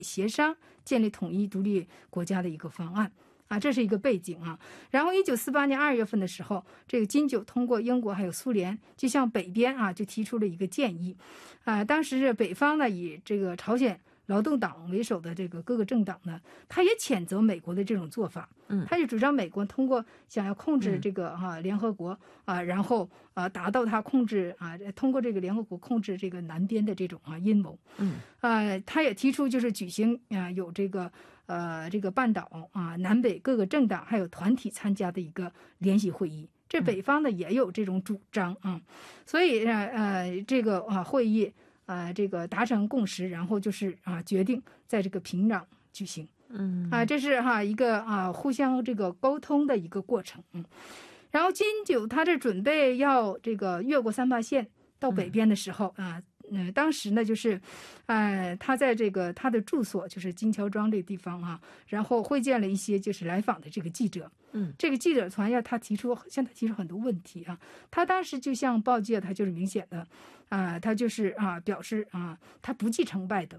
协商建立统一独立国家的一个方案。这是一个背景啊。然后1948年2月份的时候，这个金九通过英国还有苏联，就向北边就提出了一个建议。当时是北方呢，以这个朝鲜劳动党为首的这个各个政党呢，他也谴责美国的这种做法。他就主张美国通过想要控制这个联合国然后达到他控制通过这个联合国控制这个南边的这种阴谋。他也提出就是举行有这个半岛南北各个政党还有团体参加的一个联席会议。这北方呢也有这种主张所以这个会议这个达成共识，然后就是决定在这个平壤举行。这是一个互相这个沟通的一个过程。然后金九他这准备要这个越过三八线到北边的时候当时呢就是他在这个他的住所就是金桥庄这个地方然后会见了一些就是来访的这个记者。这个记者团向他提出很多问题他当时就向报界他就是明显的他就是表示他不计成败的。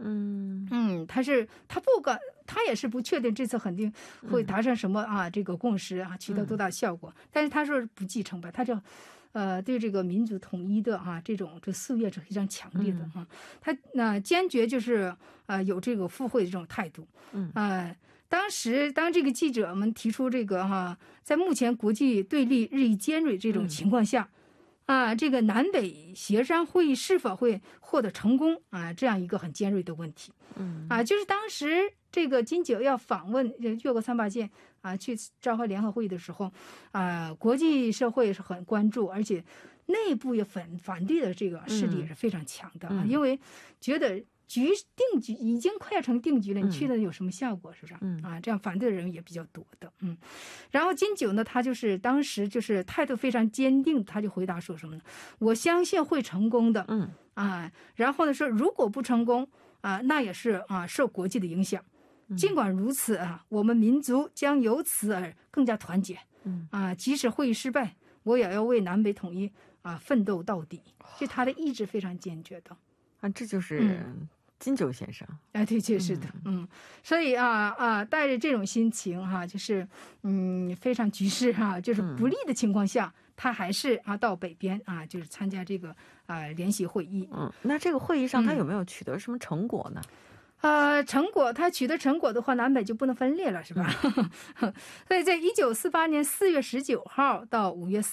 他也是不确定这次肯定会达成什么这个共识取得多大效果，但是他说不计成败，他就对这个民族统一的这夙愿是非常强烈的他坚决就是有这个附会的这种态度。当这个记者们提出这个在目前国际对立日益尖锐这种情况下这个南北协商会议是否会获得成功这样一个很尖锐的问题。就是当时这个金九要访问越过三八线去召开联合会议的时候国际社会是很关注，而且内部也反对的这个势力也是非常强的因为觉得定局已经快要成定局了，你去了有什么效果，是不是这样反对的人也比较多的。然后金九呢，他就是当时就是态度非常坚定，他就回答说什么呢？我相信会成功的。然后呢说如果不成功那也是受国际的影响。尽管如此我们民族将由此而更加团结。即使会议失败，我也要为南北统一奋斗到底。就他的意志非常坚决的。 这就是金九先生。 对，就是的。所以带着这种心情就是非常局势就是不利的情况下，他还是到北边就是参加这个联席会议。 那这个会议上他有没有取得什么成果呢？ 成果他取得成果的话，南北就不能分裂了，是吧？所以在1948年4月19号到5月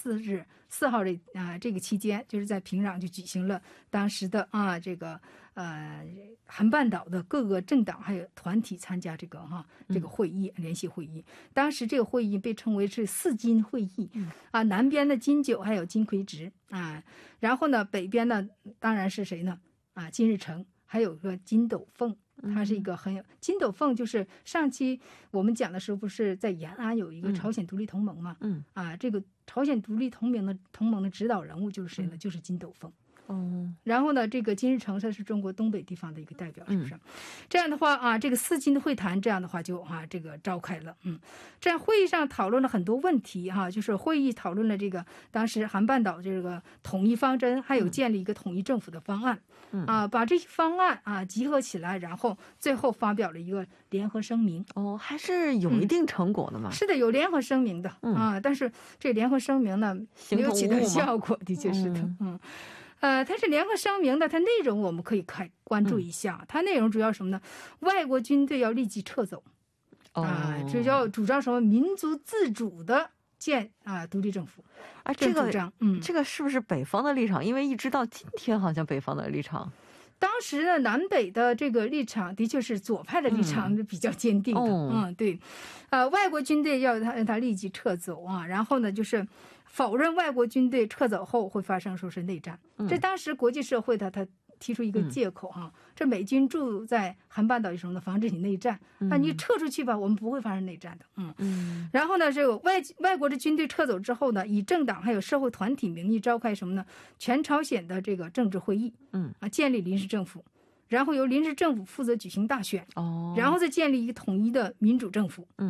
4号这个期间，就是在平壤就举行了当时的这个韩半岛的各个政党还有团体参加这个会议联席会议。当时这个会议被称为是四金会议南边的金九还有金奎植然后呢北边呢当然是谁呢金日成，还有个金斗凤。他是一个很有金斗凤，就是上期我们讲的时候，不是在延安有一个朝鲜独立同盟嘛？这个朝鲜独立同盟的指导人物就是谁呢？就是金斗凤。然后呢，这个金日成他是中国东北地方的一个代表，是不是？这样的话这个四金的会谈，这样的话就这个召开了。这样会议上讨论了很多问题就是会议讨论了这个当时韩半岛这个统一方针，还有建立一个统一政府的方案。把这些方案集合起来，然后最后发表了一个联合声明。 还是有一定成果的嘛？ 是的，有联合声明的但是这联合声明呢没有起到效果，的确是的。它是联合声明的，它内容我们可以关注一下。它内容主要什么呢？外国军队要立即撤走，主张什么民族自主的建独立政府这个主张。 这个是不是北方的立场？因为一直到今天，好像北方的立场。 当时的南北的这个立场的确是左派的立场比较坚定的。对，外国军队要让他立即撤走然后呢就是否认外国军队撤走后会发生说是内战。这当时国际社会他提出一个借口这美军驻在韩半岛有什么呢？防止你内战你撤出去吧，我们不会发生内战的。然后呢这个外国的军队撤走之后呢，以政党还有社会团体名义召开什么呢？全朝鲜的这个政治会议建立临时政府，然后由临时政府负责举行大选然后再建立一个统一的民主政府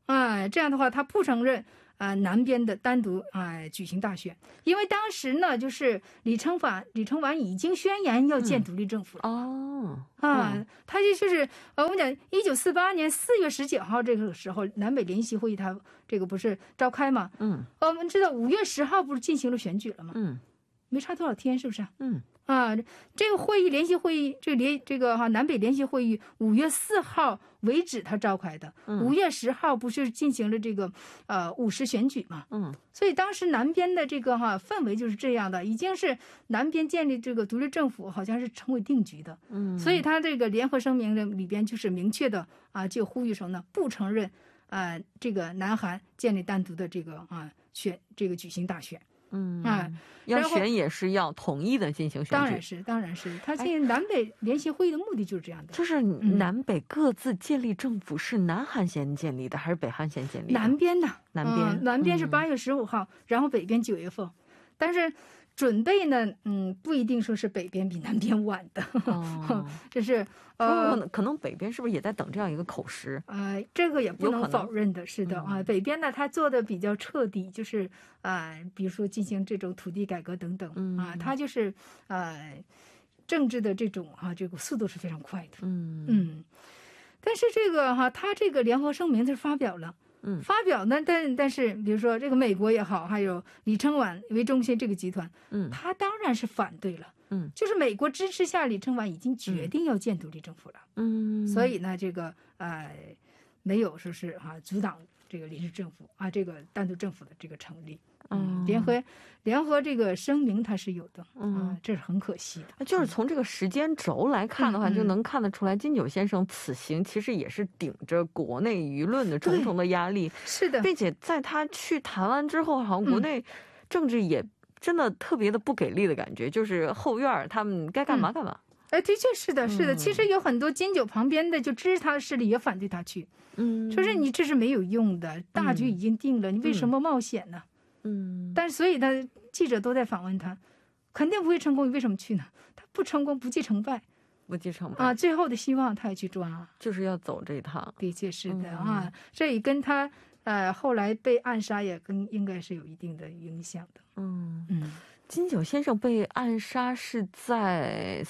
这样的话他不承认南边的单独举行大选，因为当时呢，就是李承晚已经宣言要建独立政府了。他就是我们讲1948年4月19号这个时候，南北联席会议他这个不是召开吗？我们知道5月10号不是进行了选举了吗？没差多少天，是不是？这个会议联席会议，南北联席会议5月4号为止他召开的，5月10号不是进行了这个50选举嘛？所以当时南边的这个氛围就是这样的，已经是南边建立这个独立政府好像是成为定局的。所以他这个联合声明的里边就是明确的就呼吁说呢，不承认这个南韩建立单独的这个举行大选。 要选也是要统一的进行选举。 当然是，他进南北联席会议的目的就是这样的。 就是南北各自建立政府，是南韩先建立的还是北韩先建立的？ 南边的，南边是8月15号，然后北边9月份，但是准备呢，不一定说是北边比南边晚的，这是可能北边是不是也在等这样一个口实？ 这个也不能否认的，是的北边呢，他做的比较彻底，就是比如说进行这种土地改革等等他就是政治的这种这个速度是非常快的，但是这个他这个联合声明是发表了。呢，但是比如说这个美国也好，还有李承晚为中心这个集团，他当然是反对了。就是美国支持下，李承晚已经决定要建独立政府了。所以呢，这个没有说是阻挡这个临时政府这个单独政府的这个成立。联合这个声明它是有的，这是很可惜的。 就是从这个时间轴来看的话，就能看得出来，金九先生此行其实也是顶着国内舆论的重重的压力， 是的， 并且在他去台湾之后，好像国内政治也真的特别的不给力的感觉，就是后院他们该干嘛干嘛。 的确是的，是的。其实有很多金九旁边的就支持他的势力也反对他去，说是你这是没有用的，大局已经定了，你为什么冒险呢？但是所以呢，记者都在访问他，肯定不会成功，你为什么去呢？他不成功，不计成败，最后的希望他也去抓， 就是要走这一趟。 的确是的这也跟他后来被暗杀也应该是有一定的影响的。 金九先生被暗杀是在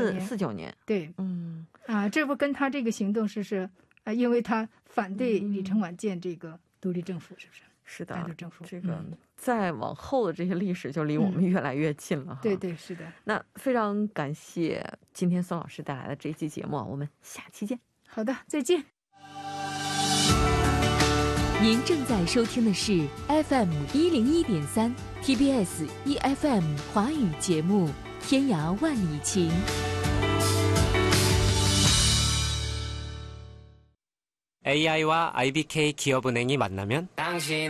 49年， 对，这不跟他这个行动是因为他反对李承晚建这个独立政府，是不是？ 是的，这个再往后的这些历史就离我们越来越近了。 对，是的。 那非常感谢今天孙老师带来的这一期节目，我们下期见。 好的，再见。 您正在收听的是 FM 101.3 TBS EFM 华语节目《天涯万里情》。 AI와 IBK 기업은행이 만나면 당신